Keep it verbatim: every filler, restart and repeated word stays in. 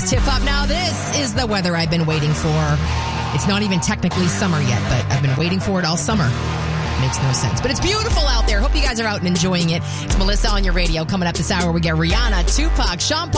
Tip Up. Now, this is the weather I've been waiting for. It's not even technically summer yet, but I've been waiting for it all summer. Makes no sense. But it's beautiful out there. Hope you guys are out and enjoying it. It's Melissa on your radio. Coming up this hour, we get Rihanna, Tupac, Sean Paul.